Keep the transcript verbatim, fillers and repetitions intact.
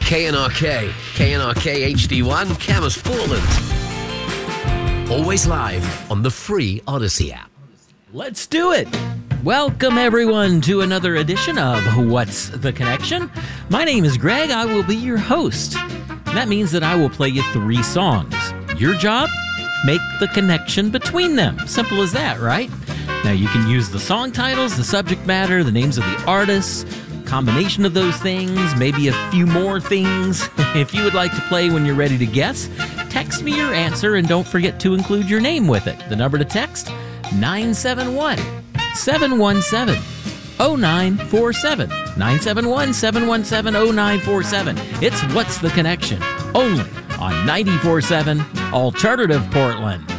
K N R K, K N R K H D one, Camas, Portland. Always live on the free Odyssey app. Let's do it. Welcome, everyone, to another edition of What's the Connection? My name is Greg. I will be your host. That means that I will play you three songs. Your job? Make the connection between them. Simple as that, right? Now, you can use the song titles, the subject matter, the names of the artists, combination of those things, maybe a few more things. If you would like to play when you're ready to guess, text me your answer and don't forget to include your name with it. The number to text, nine seven one, seven one seven, zero nine four seven. nine seven one, seven one seven, zero nine four seven. It's What's the Connection? Only on ninety-four point seven Alternative Portland.